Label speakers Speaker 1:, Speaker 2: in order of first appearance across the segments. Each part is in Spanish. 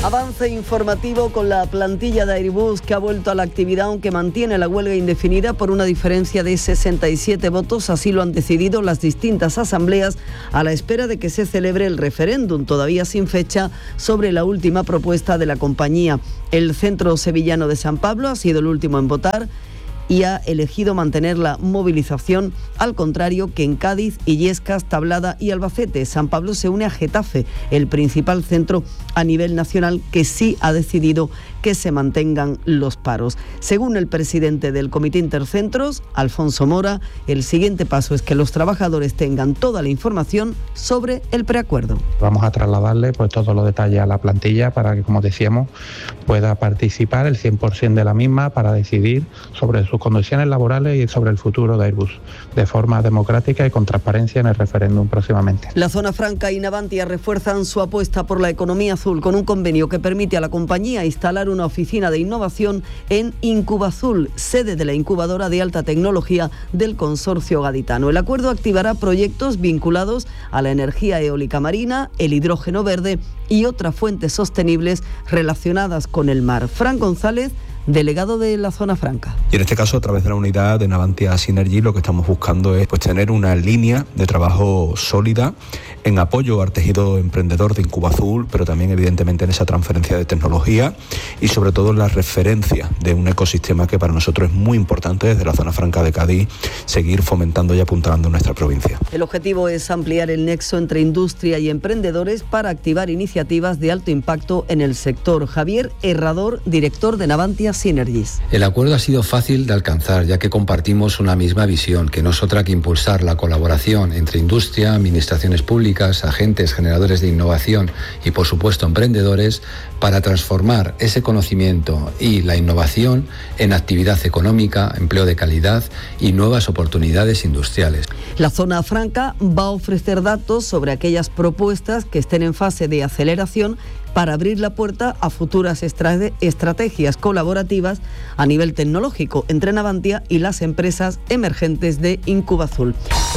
Speaker 1: Avance informativo con la plantilla de Airbus que ha vuelto a la actividad, aunque mantiene la huelga indefinida por una diferencia de 67 votos. Así lo han decidido las distintas asambleas a la espera de que se celebre el referéndum, todavía sin fecha, sobre la última propuesta de la compañía. El Centro Sevillano de San Pablo ha sido el último en votar y ha elegido mantener la movilización, al contrario que en Cádiz, Illescas, Tablada y Albacete. San Pablo se une a Getafe, el principal centro a nivel nacional, que sí ha decidido que se mantengan los paros. Según el presidente del Comité Intercentros, Alfonso Mora, el siguiente paso es que los trabajadores tengan toda la información sobre el preacuerdo.
Speaker 2: Vamos a trasladarle todos los detalles a la plantilla para que, como decíamos, pueda participar el 100% de la misma para decidir sobre sus condiciones laborales y sobre el futuro de Airbus, de forma democrática y con transparencia en el referéndum próximamente.
Speaker 1: La Zona Franca y Navantia refuerzan su apuesta por la economía azul con un convenio que permite a la compañía instalar una oficina de innovación en Incubazul, sede de la incubadora de alta tecnología del consorcio gaditano. El acuerdo activará proyectos vinculados a la energía eólica marina, el hidrógeno verde y otras fuentes sostenibles relacionadas con el mar. Fran González, delegado de la Zona Franca.
Speaker 3: Y en este caso, a través de la unidad de Navantia Synergy, lo que estamos buscando es tener una línea de trabajo sólida en apoyo al tejido emprendedor de Incubazul, pero también evidentemente en esa transferencia de tecnología y sobre todo en la referencia de un ecosistema que para nosotros es muy importante desde la Zona Franca de Cádiz, seguir fomentando y apuntando en nuestra provincia.
Speaker 1: El objetivo es ampliar el nexo entre industria y emprendedores para activar iniciativas de alto impacto en el sector. Javier Herrador, director de Navantia Synergies.
Speaker 4: El acuerdo ha sido fácil de alcanzar, ya que compartimos una misma visión, que no es otra que impulsar la colaboración entre industria, administraciones públicas, agentes generadores de innovación y, por supuesto, emprendedores, para transformar ese conocimiento y la innovación en actividad económica, empleo de calidad y nuevas oportunidades industriales.
Speaker 1: La Zona Franca va a ofrecer datos sobre aquellas propuestas que estén en fase de aceleración para abrir la puerta a futuras estrategias colaborativas a nivel tecnológico entre Navantia y las empresas emergentes de Incubazul.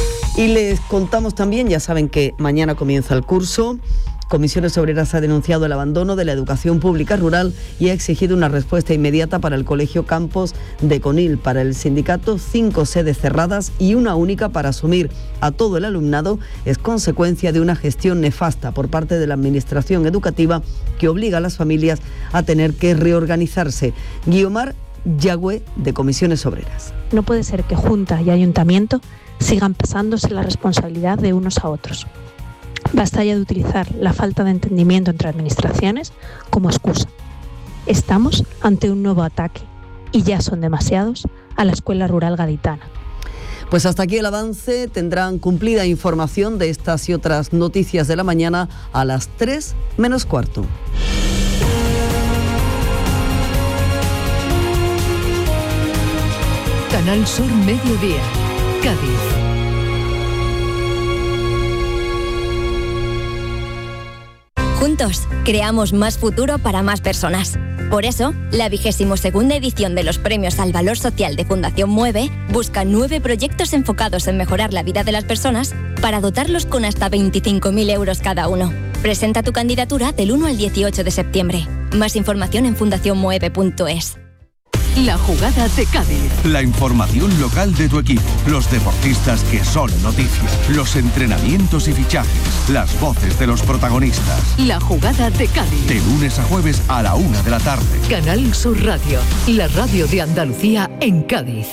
Speaker 1: Y les contamos también, ya saben que mañana comienza el curso. Comisiones Obreras ha denunciado el abandono de la educación pública rural y ha exigido una respuesta inmediata para el Colegio Campos de Conil. Para el sindicato, 5 sedes cerradas y una única para asumir a todo el alumnado es consecuencia de una gestión nefasta por parte de la Administración Educativa que obliga a las familias a tener que reorganizarse. Guiomar Yagüe, de Comisiones Obreras.
Speaker 5: No puede ser que Junta y Ayuntamiento sigan pasándose la responsabilidad de unos a otros. Basta ya de utilizar la falta de entendimiento entre administraciones como excusa. Estamos ante un nuevo ataque, y ya son demasiados, a la escuela rural gaditana.
Speaker 1: Pues hasta aquí el avance. Tendrán cumplida información de estas y otras noticias de la mañana a las 3 menos cuarto.
Speaker 6: Canal Sur Mediodía, Cádiz.
Speaker 7: Juntos, creamos más futuro para más personas. Por eso, la 22ª edición de los Premios al Valor Social de Fundación Mueve busca 9 proyectos enfocados en mejorar la vida de las personas para dotarlos con hasta 25.000 euros cada uno. Presenta tu candidatura del 1 al 18 de septiembre. Más información en fundacionmueve.es.
Speaker 6: La jugada de Cádiz.
Speaker 8: La información local de tu equipo, los deportistas que son noticia, los entrenamientos y fichajes, las voces de los protagonistas.
Speaker 6: La jugada de Cádiz.
Speaker 8: De lunes a jueves a la 1 de la tarde.
Speaker 6: Canal Sur Radio, la radio de Andalucía en Cádiz.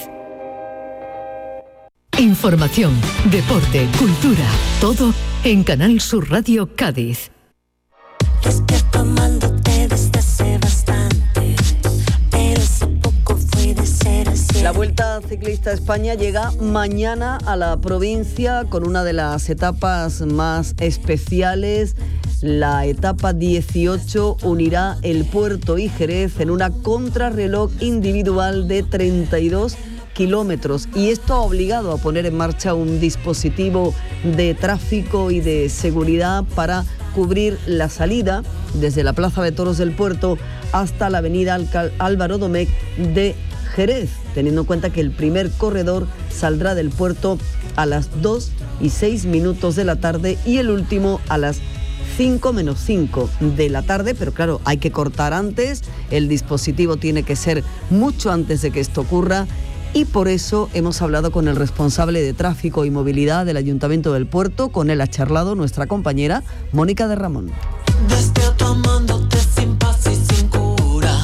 Speaker 6: Información, deporte, cultura, todo en Canal Sur Radio Cádiz.
Speaker 9: Despierto amándote desde hace bastante, pero hace poco fue de ser así.
Speaker 1: La Vuelta Ciclista a España llega mañana a la provincia con una de las etapas más especiales. La etapa 18 unirá el Puerto y Jerez en una contrarreloj individual de 32 kilómetros, y esto ha obligado a poner en marcha un dispositivo de tráfico y de seguridad para cubrir la salida desde la Plaza de Toros del Puerto hasta la avenida Álvaro Domecq de Jerez, teniendo en cuenta que el primer corredor saldrá del puerto a las 2:06 de la tarde y el último a las 5 menos 5 de la tarde, pero claro, hay que cortar antes, el dispositivo tiene que ser mucho antes de que esto ocurra. Y por eso hemos hablado con el responsable de tráfico y movilidad del Ayuntamiento del Puerto. Con él ha charlado nuestra compañera Mónica de Ramón.
Speaker 9: Despierto amándote sin paz y sin cura,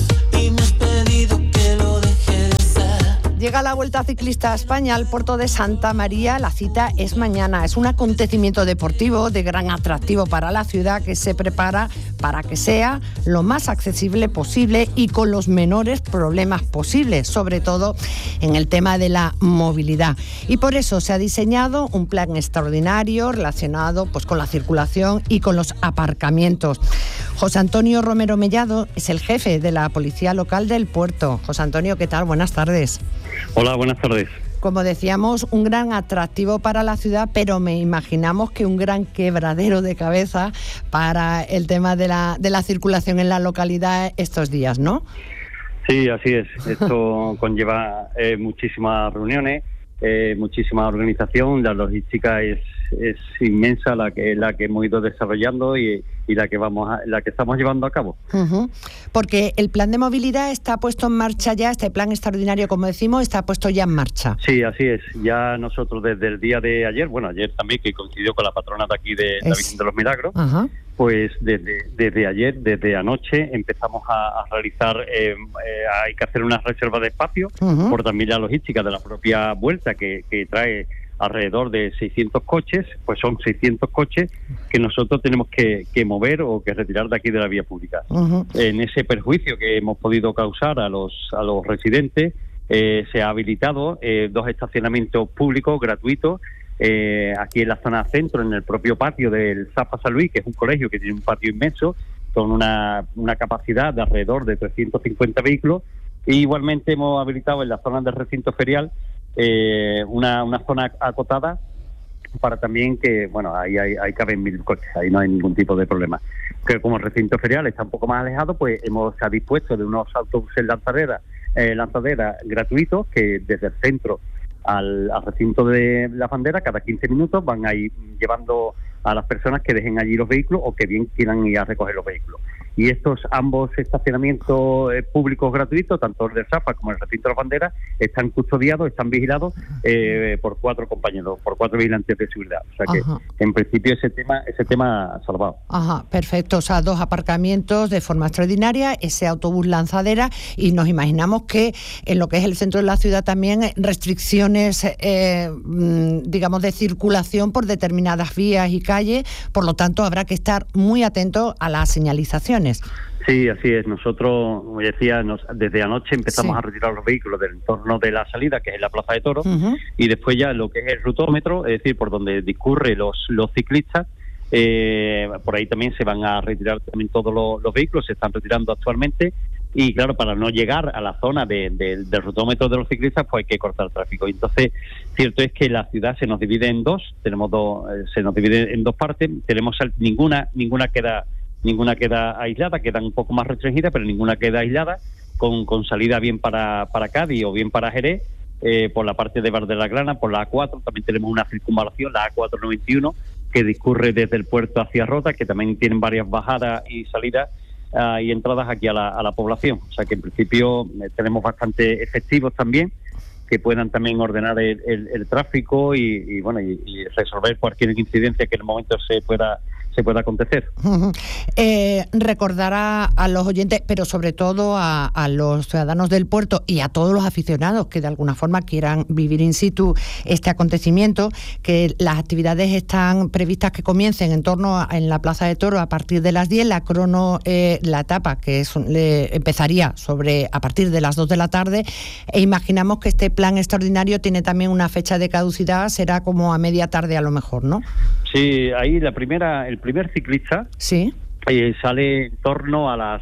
Speaker 9: y me has pedido que lo deje de ser.
Speaker 10: Llega la Vuelta Ciclista a España al puerto de Santa María. La cita es mañana. Es un acontecimiento deportivo de gran atractivo para la ciudad que se prepara para que sea lo más accesible posible y con los menores problemas posibles, sobre todo en el tema de la movilidad. Y por eso se ha diseñado un plan extraordinario relacionado pues, con la circulación y con los aparcamientos. José Antonio Romero Mellado es el jefe de la Policía Local del Puerto. José Antonio, ¿qué tal? Buenas tardes.
Speaker 11: Hola, buenas tardes.
Speaker 10: Como decíamos, un gran atractivo para la ciudad, pero me imaginamos que un gran quebradero de cabeza para el tema de la circulación en la localidad estos días, ¿no?
Speaker 11: Sí, así es. Esto conlleva muchísimas reuniones, muchísima organización. La logística es inmensa la que hemos ido desarrollando y la que estamos llevando a cabo.
Speaker 10: Uh-huh. Porque el plan de movilidad está puesto en marcha ya, este plan extraordinario, como decimos, está puesto ya en marcha.
Speaker 11: Sí, así es. Ya nosotros desde el día de ayer, bueno, ayer también, que coincidió con la patrona de aquí de la Virgen de los Milagros, uh-huh. Pues desde ayer, desde anoche, empezamos a realizar, hay que hacer una reserva de espacio, uh-huh. Por también la logística de la propia vuelta que trae alrededor de 600 coches, pues son 600 coches que nosotros tenemos que mover o que retirar de aquí de la vía pública. Uh-huh. En ese perjuicio que hemos podido causar a los residentes, se ha habilitado 2 estacionamientos públicos gratuitos aquí en la zona centro, en el propio patio del Zafa San Luis, que es un colegio que tiene un patio inmenso, con una capacidad de alrededor de 350 vehículos, y igualmente hemos habilitado en la zona del recinto ferial una zona acotada para también que, bueno, ahí caben 1000 coches, ahí no hay ningún tipo de problema. Que como el recinto ferial está un poco más alejado, pues se ha dispuesto de unos autobuses lanzadera gratuitos que desde el centro al recinto de la bandera, cada 15 minutos van a ir llevando a las personas que dejen allí los vehículos o que bien quieran ir a recoger los vehículos. Y estos ambos estacionamientos públicos gratuitos, tanto el del Zafa como el recinto de la bandera, están custodiados, están vigilados por 4 compañeros, por 4 vigilantes de seguridad. O sea que, ajá, en principio ese tema salvado.
Speaker 10: Ajá, perfecto. O sea, 2 aparcamientos de forma extraordinaria, ese autobús lanzadera, y nos imaginamos que en lo que es el centro de la ciudad también restricciones, digamos, de circulación por determinadas vías y calles. Por lo tanto, habrá que estar muy atentos a las señalizaciones.
Speaker 11: Sí, así es. Nosotros, como decía, desde anoche empezamos a retirar los vehículos del entorno de la salida, que es en la Plaza de Toros, uh-huh, y después ya lo que es el rutómetro, es decir, por donde discurren los ciclistas, por ahí también se van a retirar también todos los vehículos, se están retirando actualmente, y claro, para no llegar a la zona del rutómetro de los ciclistas, pues hay que cortar el tráfico. Entonces, cierto es que la ciudad se nos divide en dos, se nos divide en 2 partes, tenemos ninguna queda aislada, queda un poco más restringida, pero ninguna queda aislada, con salida bien para Cádiz o bien para Jerez, por la parte de Bar de la Grana, por la A4, también tenemos una circunvalación, la A491, que discurre desde el puerto hacia Rota, que también tienen varias bajadas y salidas y entradas aquí a la población. O sea que en principio tenemos bastante efectivos también, que puedan también ordenar el tráfico y resolver cualquier incidencia que en el momento se pueda acontecer.
Speaker 10: Uh-huh. Recordar a los oyentes, pero sobre todo a los ciudadanos del puerto y a todos los aficionados que de alguna forma quieran vivir in situ este acontecimiento, que las actividades están previstas que comiencen en la Plaza de Toros a partir de las 10, la etapa que empezaría a partir de las 2 de la tarde, e imaginamos que este plan extraordinario tiene también una fecha de caducidad, será como a media tarde a lo mejor, ¿no?
Speaker 11: Sí, ahí el primer ciclista,
Speaker 10: sí,
Speaker 11: sale en torno a las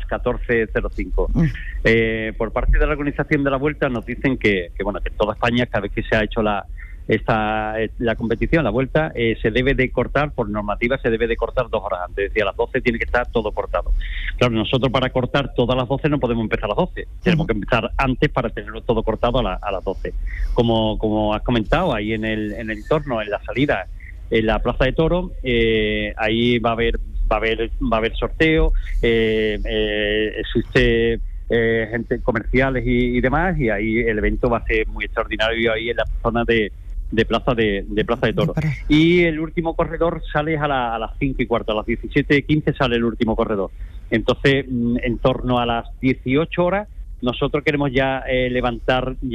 Speaker 11: 14:05. Por parte de la organización de la Vuelta nos dicen que en toda España, cada vez que se ha hecho la competición, la Vuelta, se debe de cortar, por normativa se debe de cortar 2 horas antes, es decir, a las 12 tiene que estar todo cortado. Claro, nosotros para cortar todas las 12 no podemos empezar a las 12, tenemos que empezar antes para tenerlo todo cortado a las 12. Como has comentado, ahí en el entorno, en la salida, en la Plaza de Toros, ahí va a haber va a haber sorteo, existe gente comerciales y demás, y ahí el evento va a ser muy extraordinario ahí en la zona de Plaza de Toros. Y el último corredor sale a las 5:15, a las 17:15 sale el último corredor. Entonces, en torno a las 18 horas, nosotros queremos ya levantar